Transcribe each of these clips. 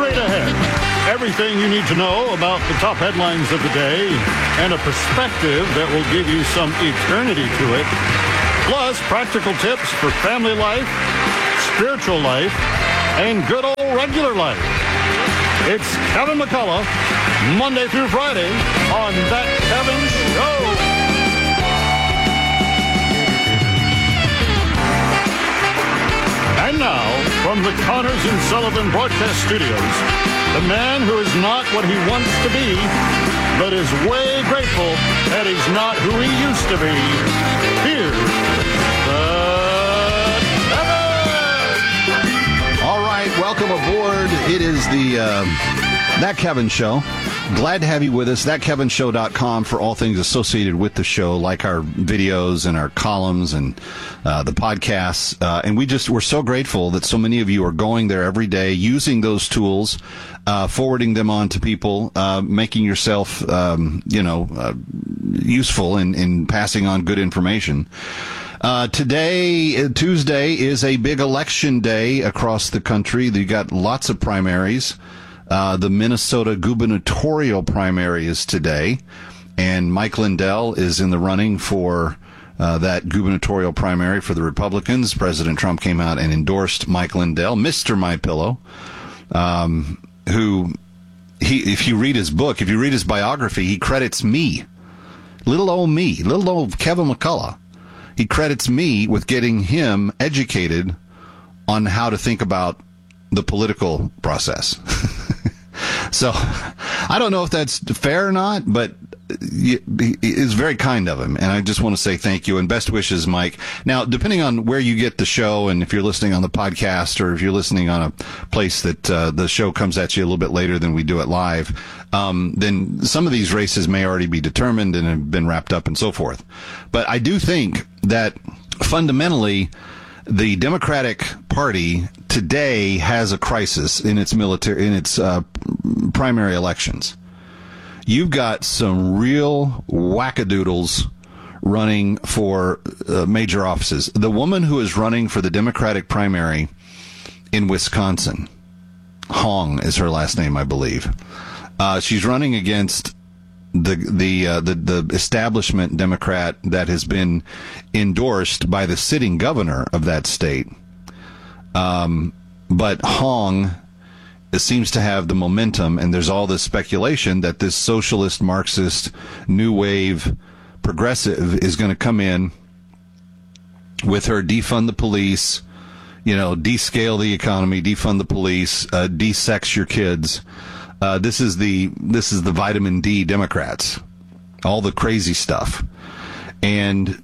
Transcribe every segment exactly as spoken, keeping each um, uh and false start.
Straight ahead. Everything you need to know about the top headlines of the day and a perspective that will give you some eternity to it. Plus, practical tips for family life, spiritual life, and good old regular life. It's Kevin McCullough, Monday through Friday on That Kevin Show. And now, from the Connors and Sullivan Broadcast Studios, the man who is not what he wants to be, but is way grateful that he's not who he used to be. Here's the Kevin! All right, welcome aboard. It is the uh, That Kevin Show. Glad to have you with us. that kevin show dot com for all things associated with the show, like our videos and our columns and uh, the podcasts. Uh, and we just, we're so grateful that so many of you are going there every day, using those tools, uh, forwarding them on to people, uh, making yourself, um, you know, uh, useful in, in passing on good information. Uh, today, Tuesday, is a big election day across the country. You got lots of primaries. Uh, the Minnesota gubernatorial primary is today, and Mike Lindell is in the running for uh, that gubernatorial primary for the Republicans. President Trump came out and endorsed Mike Lindell, Mister MyPillow, um, who, he, if you read his book, if you read his biography, he credits me, little old me, little old Kevin McCullough. He credits me with getting him educated on how to think about the political process. So I don't know if that's fair or not, but it's very kind of him. And I just want to say thank you and best wishes, Mike. Now, depending on where you get the show and if you're listening on the podcast or if you're listening on a place that uh, the show comes at you a little bit later than we do it live, um, then some of these races may already be determined and have been wrapped up and so forth. But I do think that fundamentally, the Democratic Party today has a crisis in its military, in its uh, primary elections. You've got some real wackadoodles running for uh, major offices. The woman who is running for the Democratic primary in Wisconsin, Hong is her last name, I believe. Uh, she's running against the the uh, the the establishment Democrat that has been endorsed by the sitting governor of that state. Um, but Hong seems to have the momentum, and there's all this speculation that this socialist, Marxist, new wave progressive is going to come in with her defund the police, you know, descale the economy, defund the police, uh, de-sex your kids. Uh, this is the this is the vitamin D Democrats, all the crazy stuff, and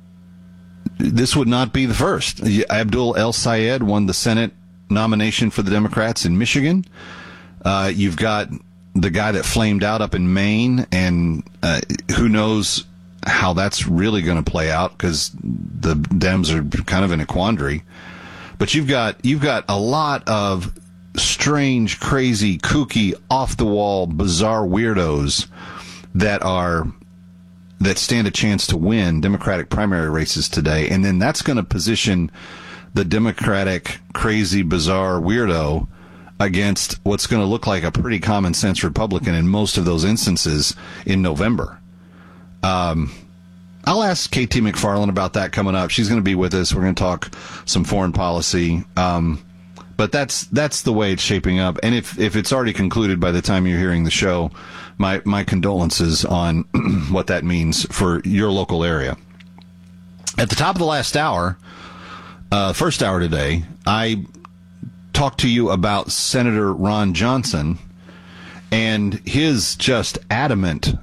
this would not be the first. Abdul El Sayed won the Senate nomination for the Democrats in Michigan. Uh, you've got the guy that flamed out up in Maine, and uh, who knows how that's really going to play out because the Dems are kind of in a quandary. But you've got you've got a lot of strange, crazy, kooky, off-the-wall, bizarre weirdos that are that stand a chance to win Democratic primary races today, and then that's going to position the Democratic crazy, bizarre weirdo against what's going to look like a pretty common sense Republican in most of those instances in November. Um, I'll ask K T McFarland about that coming up. She's going to be with us. We're going to talk some foreign policy. Um, But that's that's the way it's shaping up. And if, if it's already concluded by the time you're hearing the show, my, my condolences on what that means for your local area. At the top of the last hour, uh, first hour today, I talked to you about Senator Ron Johnson and his just adamant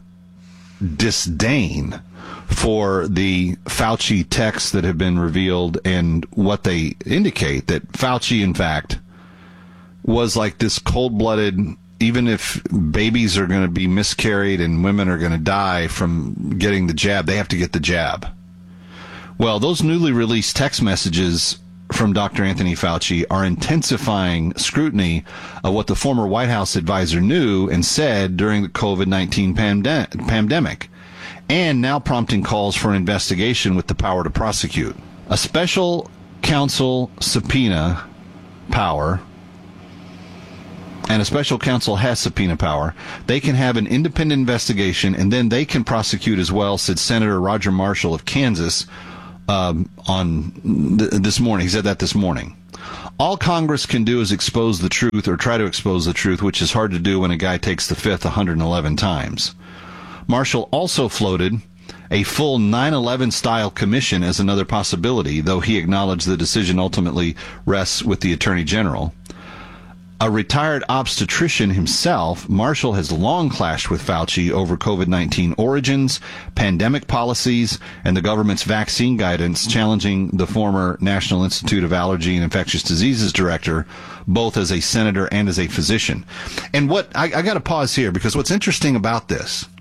disdain for the Fauci texts that have been revealed and what they indicate, that Fauci, in fact, was like this cold-blooded, even if babies are going to be miscarried and women are going to die from getting the jab, they have to get the jab. Well, those newly released text messages from Doctor Anthony Fauci are intensifying scrutiny of what the former White House advisor knew and said during the COVID nineteen pandem- pandemic. And now prompting calls for an investigation with the power to prosecute. A special counsel subpoena power and a special counsel has subpoena power, they can have an independent investigation, and then they can prosecute as well, said Senator Roger Marshall of Kansas um, on th- this morning. He said that this morning. All Congress can do is expose the truth or try to expose the truth, which is hard to do when a guy takes the fifth one hundred eleven times. Marshall also floated a full nine eleven style commission as another possibility, though he acknowledged the decision ultimately rests with the Attorney General. A retired obstetrician himself, Marshall has long clashed with Fauci over COVID nineteen origins, pandemic policies, and the government's vaccine guidance, challenging the former National Institute of Allergy and Infectious Diseases director, both as a senator and as a physician. And what I, I got to pause here, because what's interesting about this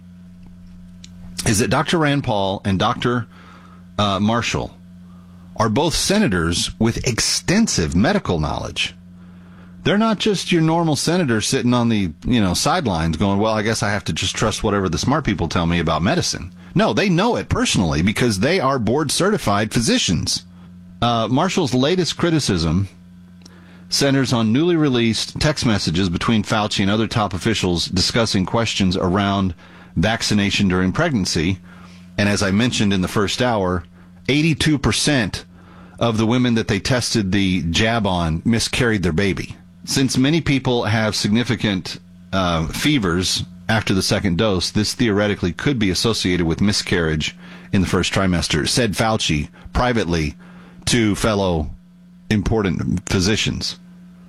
is that Doctor Rand Paul and Doctor Uh, Marshall are both senators with extensive medical knowledge. They're not just your normal senator sitting on the, you know, sidelines going, well, I guess I have to just trust whatever the smart people tell me about medicine. No, they know it personally because they are board certified physicians. Uh, Marshall's latest criticism centers on newly released text messages between Fauci and other top officials discussing questions around vaccination during pregnancy. And as I mentioned in the first hour, eighty-two percent of the women that they tested the jab on miscarried their baby. Since many people have significant uh, fevers after the second dose, this theoretically could be associated with miscarriage in the first trimester, said Fauci privately to fellow important physicians.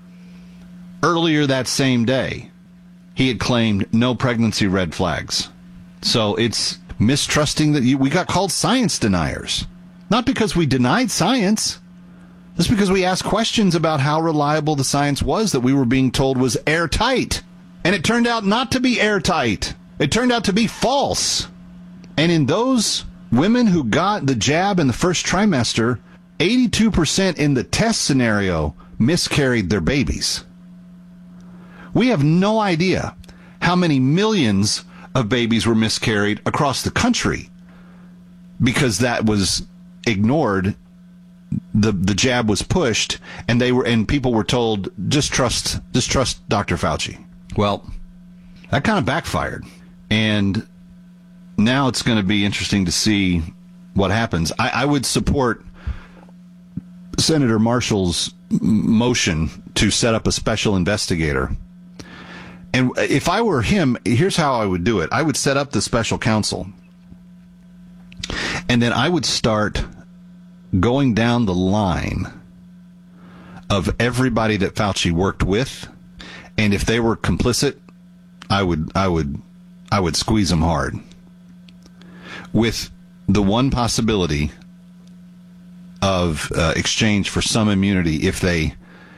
Earlier that same day, he had claimed no pregnancy red flags. So it's mistrusting that you, we got called science deniers. Not because we denied science. Just because we asked questions about how reliable the science was that we were being told was airtight. And it turned out not to be airtight. It turned out to be false. And in those women who got the jab in the first trimester, eighty-two percent in the test scenario miscarried their babies. We have no idea how many millions of babies were miscarried across the country because that was ignored. The the jab was pushed, and they were and people were told just trust just trust Doctor Fauci. Well, that kind of backfired, and now it's going to be interesting to see what happens. I, I would support Senator Marshall's motion to set up a special investigator. And if I were him, here's how I would do it. I would set up the special counsel, and then I would start going down the line of everybody that Fauci worked with, and if they were complicit, I would, I would, I would squeeze them hard. With the one possibility of uh, exchange for some immunity, if they,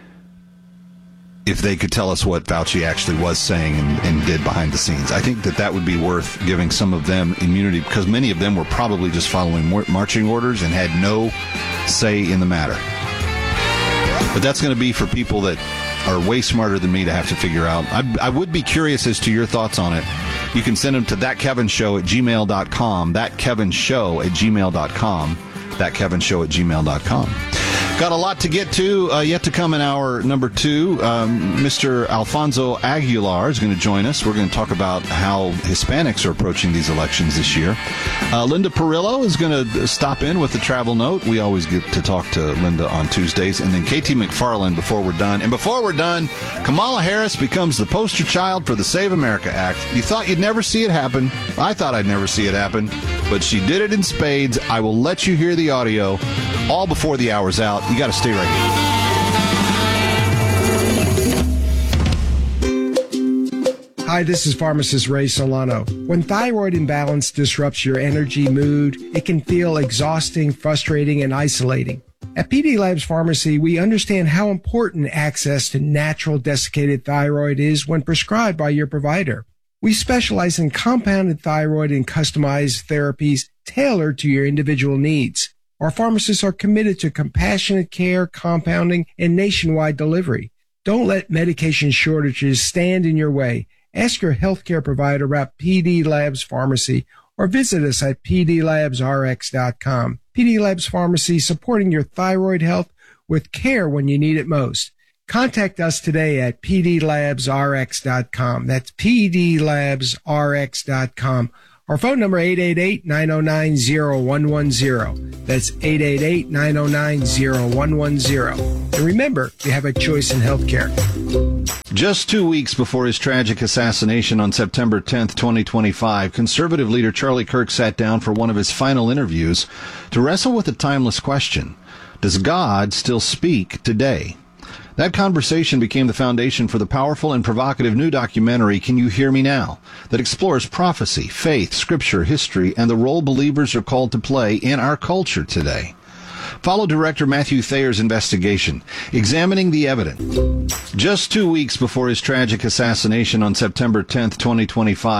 if they could tell us what Fauci actually was saying and, and did behind the scenes. I think that that would be worth giving some of them immunity, because many of them were probably just following marching orders and had no say in the matter. But that's going to be for people that are way smarter than me to have to figure out. I, I would be curious as to your thoughts on it. You can send them to thatkevinshow at gmail dot com, thatkevinshow at gmail dot com, thatkevinshow at gmail dot com. Got a lot to get to, uh, yet to come in hour number two. Um, Mister Alfonso Aguilar is going to join us. We're going to talk about how Hispanics are approaching these elections this year. Uh, Linda Perillo is going to stop in with the travel note. We always get to talk to Linda on Tuesdays. And then K T McFarland before we're done. And before we're done, Kamala Harris becomes the poster child for the Save America Act. You thought you'd never see it happen. I thought I'd never see it happen. But she did it in spades. I will let you hear the audio all before the hour's out. You got to stay right here. Hi, this is pharmacist Ray Solano. When thyroid imbalance disrupts your energy, mood, it can feel exhausting, frustrating, and isolating. At P D Labs Pharmacy, we understand how important access to natural desiccated thyroid is when prescribed by your provider. We specialize in compounded thyroid and customized therapies tailored to your individual needs. Our pharmacists are committed to compassionate care, compounding, and nationwide delivery. Don't let medication shortages stand in your way. Ask your healthcare provider about P D Labs Pharmacy or visit us at p d labs r x dot com. P D Labs Pharmacy, supporting your thyroid health with care when you need it most. Contact us today at p d labs r x dot com. That's p d labs r x dot com. Our phone number, eight eight eight, nine oh nine, oh one one oh. That's eight eight eight, nine oh nine, oh one one oh. And remember, you have a choice in healthcare. Just two weeks before his tragic assassination on September tenth, twenty twenty-five, conservative leader Charlie Kirk sat down for one of his final interviews to wrestle with a timeless question. Does God still speak today? That conversation became the foundation for the powerful and provocative new documentary, Can You Hear Me Now?, that explores prophecy, faith, scripture, history, and the role believers are called to play in our culture today. Follow director Matthew Thayer's investigation, examining the evidence. Just two weeks before his tragic assassination on September tenth, twenty twenty-five,